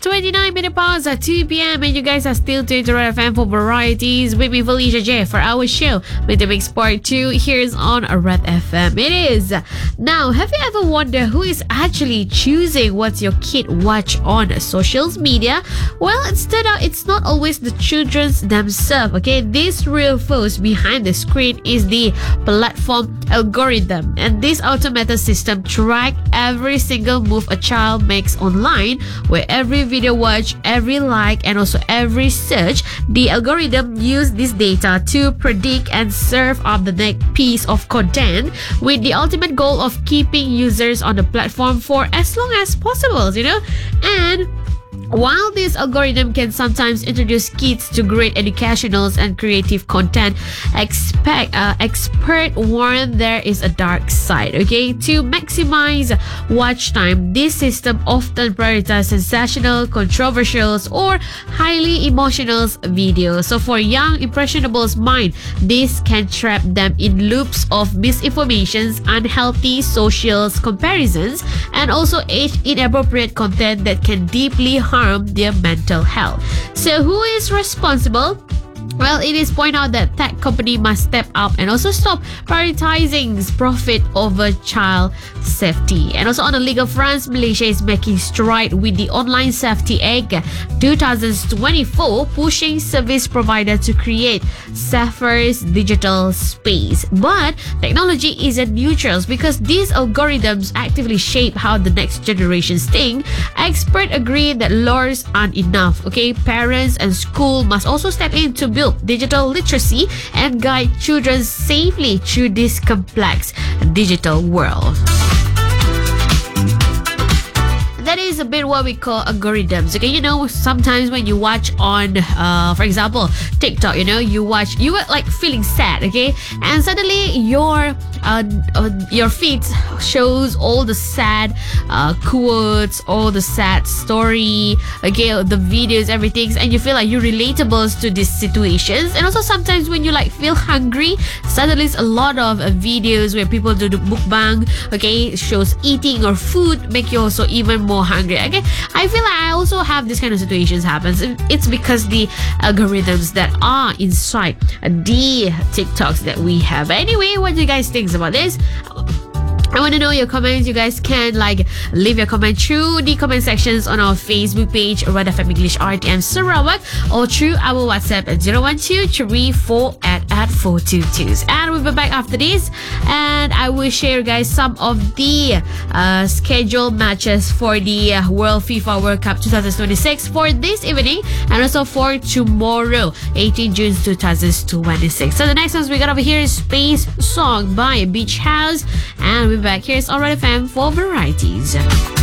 29 minute past at 2 p.m. and you guys are still tuned to Red FM for varieties with me, Felicia J, for our show with the Mix Part 2. Here's on Red FM. It is. Now, have you ever wondered who is actually choosing what your kid watch on social media? Well, it turned out it's not always the children themselves, okay? This real force behind the screen is the platform algorithm, and this automated system track every single move a child makes online, where every video watch, every like, and also every search, the algorithm use this data to predict and serve up the next piece of content, with the ultimate goal of keeping users on the platform for as long as possible, and while this algorithm can sometimes introduce kids to great educational and creative content, expert warn there is a dark side, okay? To maximize watch time, this system often prioritizes sensational, controversial, or highly emotional videos. So for young impressionables' mind, this can trap them in loops of misinformation, unhealthy social comparisons, and also age-inappropriate content that can deeply harm their mental health. So who is responsible? Well, it is point out that tech company must step up and also stop prioritizing profit over child safety. And also on the legal front, Malaysia is making stride with the Online Safety Act 2024, pushing service provider to create safer digital space. But technology isn't neutral because these algorithms actively shape how the next generations think. Experts agree that laws aren't enough. Okay, parents and school must also step in to build digital literacy and guide children safely through this complex digital world. That is a bit what we call algorithms. Okay, sometimes when you watch on, for example, TikTok, you were like feeling sad, okay, and suddenly your feed shows all the sad quotes, all the sad story, okay, the videos, everything, and you feel like you're relatable to these situations. And also sometimes when you feel hungry, suddenly it's a lot of videos where people do the mukbang, okay, shows eating or food, make you also even more hungry. Okay, I feel like I also have this kind of situations happens. It's because the algorithms that are inside the TikToks that we have. Anyway, what do you guys think about this? I want to know your comments. You guys can leave your comment through the comment sections on our Facebook page, Red FM English RTM Sarawak, or through our WhatsApp at 012-34@422. And we'll be back after this, and I will share you guys some of the scheduled matches for the World FIFA World Cup 2026 for this evening and also for tomorrow, 18 June 2026. So the next ones we got over here is Space Song by Beach House, and we'll be back. Here's on Red FM for varieties.